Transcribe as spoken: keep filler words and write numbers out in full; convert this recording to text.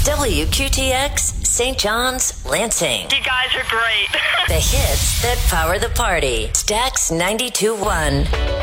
W Q T X, Saint John's, Lansing. You guys are great. The hits that power the party. Stax ninety-two point one.